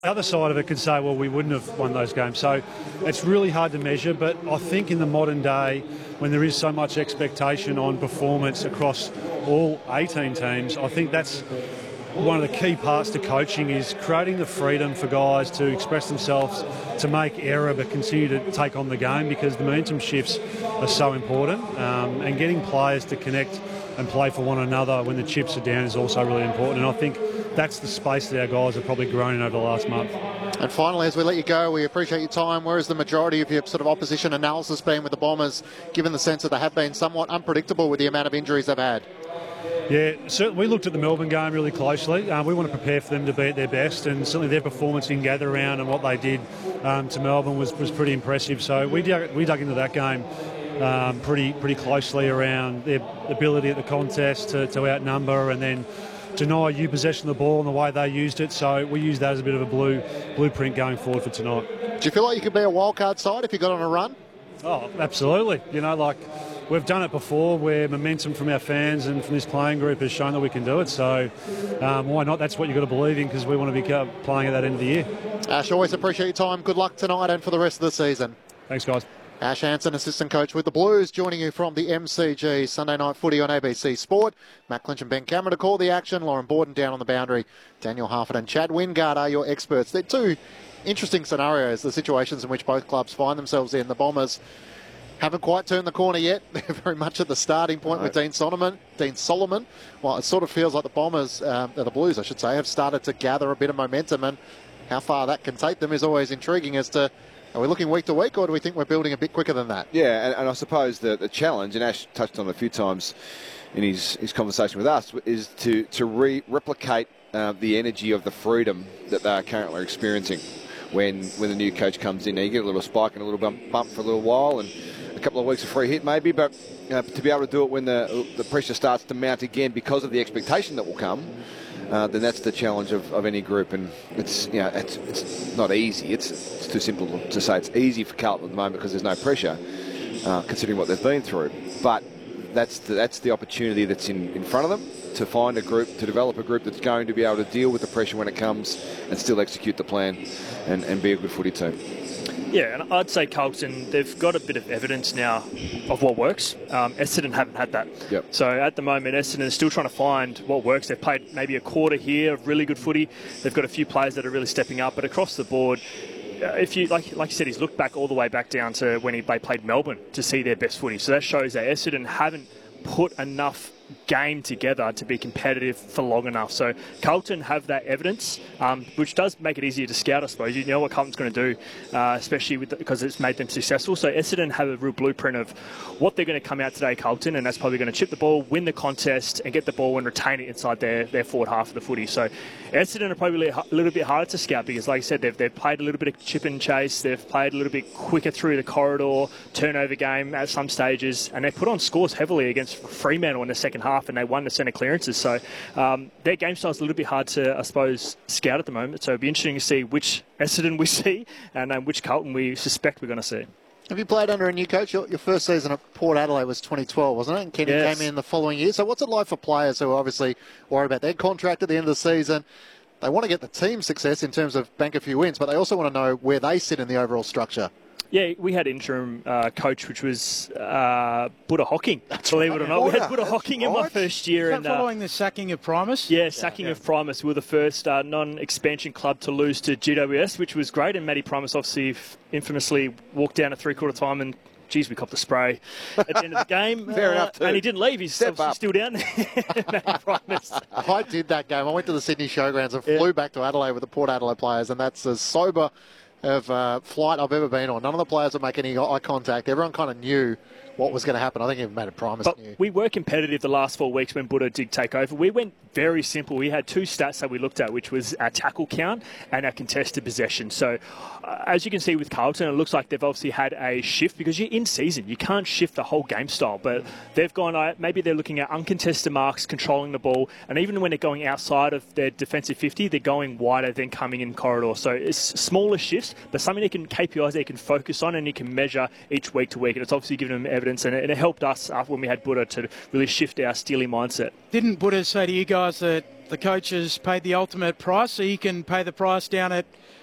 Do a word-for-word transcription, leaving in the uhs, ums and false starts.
The other side of it could say, well, we wouldn't have won those games. So it's really hard to measure, but I think in the modern day, when there is so much expectation on performance across all eighteen teams, I think that's one of the key parts to coaching is creating the freedom for guys to express themselves, to make error but continue to take on the game, because the momentum shifts are so important, um, and getting players to connect and play for one another when the chips are down is also really important. And I think that's the space that our guys have probably grown in over the last month. And finally, as we let you go, we appreciate your time. Where has the majority of your sort of opposition analysis been with the Bombers, given the sense that they have been somewhat unpredictable with the amount of injuries they've had? Yeah, certainly we looked at the Melbourne game really closely. Uh, we want to prepare for them to be at their best, and certainly their performance in gather round and what they did um, to Melbourne was, was pretty impressive. So we dug, we dug into that game um, pretty pretty closely around their ability at the contest to, to outnumber and then deny you possession of the ball and the way they used it. So we used that as a bit of a blue blueprint going forward for tonight. Do you feel like you could be a wildcard side if you got on a run? Oh, absolutely. You know, like we've done it before where momentum from our fans and from this playing group has shown that we can do it. So um, why not? That's what you've got to believe in, because we want to be playing at that end of the year. Ash, always appreciate your time. Good luck tonight and for the rest of the season. Thanks, guys. Ash Hanson, assistant coach with the Blues, joining you from the M C G Sunday Night Footy on A B C Sport. Matt Clinch and Ben Cameron to call the action. Lauren Borden down on the boundary. Daniel Harford and Chad Wingard are your experts. They're two interesting scenarios, the situations in which both clubs find themselves in. The Bombers haven't quite turned the corner yet. They're very much at the starting point no. with Dean Solomon. Dean Solomon. Well, it sort of feels like the Bombers, um, the Blues, I should say, have started to gather a bit of momentum, and how far that can take them is always intriguing as to, are we looking week to week, or do we think we're building a bit quicker than that? Yeah, and, and I suppose the, the challenge, and Ash touched on it a few times in his, his conversation with us, is to, to re replicate uh, the energy of the freedom that they are currently experiencing when when the new coach comes in. Now, you get a little spike and a little bump, bump for a little while, and a couple of weeks of free hit maybe, but uh, to be able to do it when the, the pressure starts to mount again because of the expectation that will come, Uh, then that's the challenge of, of any group, and it's you know it's, it's not easy. It's, it's too simple to say it's easy for Carlton at the moment because there's no pressure, uh, considering what they've been through. But that's the, that's the opportunity that's in, in front of them, to find a group, to develop a group that's going to be able to deal with the pressure when it comes and still execute the plan and, and be a good footy team. Yeah, and I'd say Carlton, they've got a bit of evidence now of what works. Um, Essendon haven't had that. Yep. So at the moment, Essendon is still trying to find what works. They've played maybe a quarter here of really good footy. They've got a few players that are really stepping up, but across the board, uh, if you like, like you said, he's looked back all the way back down to when he, they played Melbourne to see their best footy. So that shows that Essendon haven't put enough game together to be competitive for long enough. So Carlton have that evidence, um, which does make it easier to scout, I suppose. You know what Carlton's going to do, uh, especially with the, because it's made them successful. So Essendon have a real blueprint of what they're going to come out today, Carlton, and that's probably going to chip the ball, win the contest, and get the ball and retain it inside their, their forward half of the footy. So Essendon are probably a little bit harder to scout because, like I said, they've, they've played a little bit of chip and chase. They've played a little bit quicker through the corridor, turnover game at some stages, and they put on scores heavily against Fremantle in the second half, and they won the centre clearances. So um, their game style is a little bit hard to, I suppose, scout at the moment. So it'll be interesting to see which Essendon we see and um, which Carlton we suspect we're going to see. Have you played under a new coach? Your, your first season at Port Adelaide was twenty twelve, wasn't it? And Kenny yes. came in the following year. So what's it like for players who are obviously worried about their contract at the end of the season? They want to get the team success in terms of bank a few wins, but they also want to know where they sit in the overall structure. Yeah, we had interim uh, coach, which was uh, Buddha Hocking. That's believe right. it or not, Buddha. we had Buddha Hocking right. in my first year. Is that and following uh, the sacking of Primus? Yeah, sacking yeah, yeah. of Primus. We were the first uh, non-expansion club to lose to G W S, which was great. And Matty Primus obviously infamously walked down at three-quarter time and, geez, we copped the spray at the end of the game. Fair uh, enough, too. And he didn't leave. He's still down there. I did that game. I went to the Sydney Showgrounds and yeah. flew back to Adelaide with the Port Adelaide players, and that's as sober of uh, flight I've ever been on. None of the players would make any eye contact. Everyone kind of knew what was going to happen. I think even Matt Primus but knew. We were competitive the last four weeks when Buddha did take over. We went very simple. We had two stats that we looked at, which was our tackle count and our contested possession. So uh, as you can see with Carlton, it looks like they've obviously had a shift because you're in season. You can't shift the whole game style, but they've gone, uh, maybe they're looking at uncontested marks, controlling the ball, and even when they're going outside of their defensive fifty, they're going wider than coming in corridor. So it's smaller shifts, best, but something he can K P Is that he can focus on and he can measure each week to week. And it's obviously given him evidence, and it, and it helped us uh, when we had Buddha to really shift our Steely mindset. Didn't Buddha say to you guys that the coaches paid the ultimate price, so you can pay the price down at